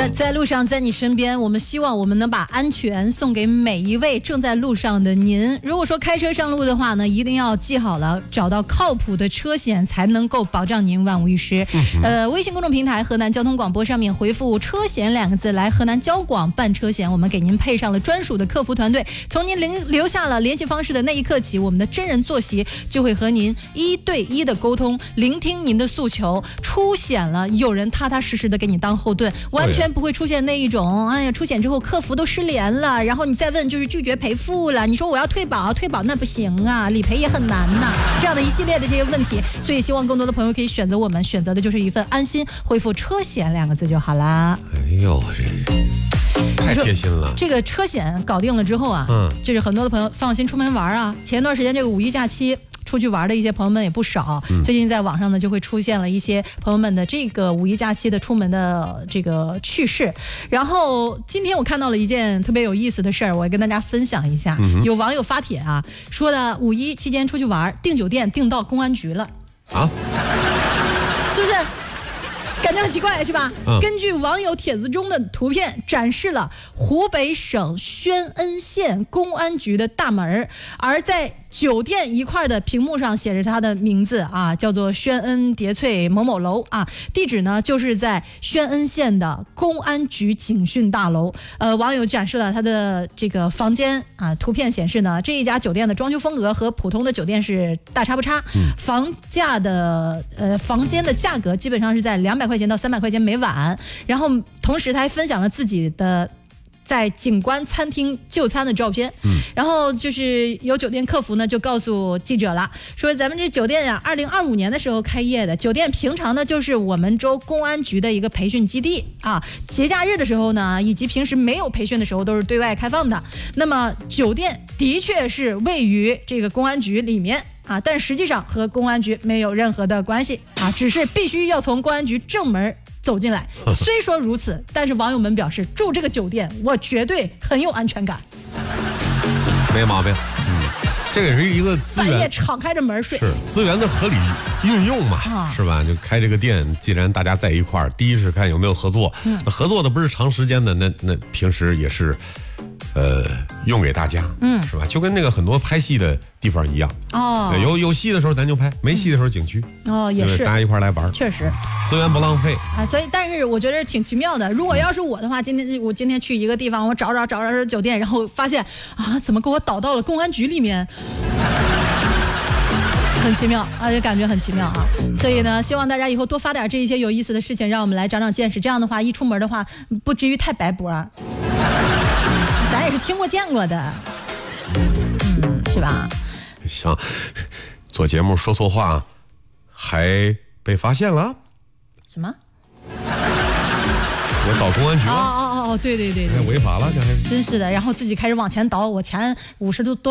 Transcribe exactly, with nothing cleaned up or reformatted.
的，在路上，在你身边，我们希望我们能把安全送给每一位正在路上的您。如果说开车上路的话呢，一定要记好了，找到靠谱的车险，才能够保障您万无一失。嗯、呃，微信公众平台河南交通广播上面回复车险两个字，来河南交广办车险，我们给您配上了专属的客服团队，从您留留下了联系方式的那一刻起，我们的真人坐席就会和您一对一的沟通，聆听您的诉求。出险了，有人踏踏实实的给你当后盾，完全不会出现那一种，哎呀，出险之后客服都失联了，然后你再问就是拒绝赔付了，你说我要退保，退保那不行啊，理赔也很难呐，这样的一系列的这些问题，所以希望更多的朋友可以选择我们，选择的就是一份安心，回复车险两个字就好啦。 哎呦，这太贴心了。 这个车险搞定了之后啊，嗯，就是很多的朋友放心出门玩啊。前段时间这个五一假期出去玩的一些朋友们也不少，嗯、最近在网上呢就会出现了一些朋友们的这个五一假期的出门的这个趣事。然后今天我看到了一件特别有意思的事儿，我跟大家分享一下。嗯、有网友发帖啊，说的五一期间出去玩，订酒店订到公安局了啊，是不是？感觉很奇怪是吧、嗯、根据网友帖子中的图片展示了湖北省宣恩县公安局的大门，而在酒店一块的屏幕上写着他的名字啊，叫做宣恩叠翠某某楼啊，地址呢就是在宣恩县的公安局警训大楼。呃，网友展示了他的这个房间啊，图片显示呢，这一家酒店的装修风格和普通的酒店是大差不差，嗯、房价的呃房间的价格基本上是在两百块钱到三百块钱每晚，然后同时他还分享了自己的在景观餐厅就餐的照片，嗯，然后就是有酒店客服呢就告诉记者了，说咱们这酒店呀，二零二五年的时候开业的，酒店平常呢就是我们州公安局的一个培训基地啊，节假日的时候呢，以及平时没有培训的时候都是对外开放的。那么酒店的确是位于这个公安局里面啊，但实际上和公安局没有任何的关系啊，只是必须要从公安局正门走进来。虽说如此，但是网友们表示，住这个酒店我绝对很有安全感， 没毛病。嗯，这也是一个资源， 半夜敞开着门睡， 是资源的合理运用嘛，啊、是吧？就开这个店，既然大家在一块儿，第一是看有没有合作，嗯、合作的不是长时间的，那那平时也是。呃，用给大家，嗯，是吧？就跟那个很多拍戏的地方一样，哦，有有戏的时候咱就拍，没戏的时候景区， 哦，也是大家一块来玩， 确实资源不浪费啊。所以，但是我觉得挺奇妙的。如果要是我的话，今天我今天去一个地方，我找找找找酒店，然后发现啊，怎么给我导到了公安局里面？很奇妙，而且感觉很奇妙啊！所以呢，希望大家以后多发点这一些有意思的事情，让我们来长长见识。这样的话，一出门的话，不至于太白脖。咱也是听过见过的，嗯，是吧？ 行，做节目说错话，还被发现了？ 什么？ 我导公安局了？ 哦哦哦，对对对对， 违法了，这还真是的。然后自己开始往前倒，我前五十多多。